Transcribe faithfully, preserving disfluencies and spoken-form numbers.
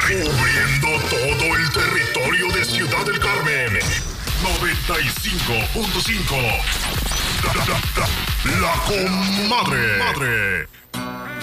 Cubriendo todo el territorio de Ciudad del Carmen. noventa y cinco punto cinco. La, la, la, la comadre. Madre.